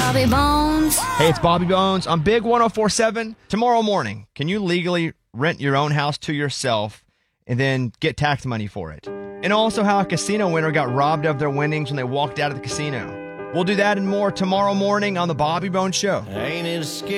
Bobby Bones. Hey, it's Bobby Bones on Big 104.7. Tomorrow morning, can you legally rent your own house to yourself and then get tax money for it? And also how a casino winner got robbed of their winnings when they walked out of the casino. We'll do that and more tomorrow morning on the Bobby Bones Show. Ain't it scary?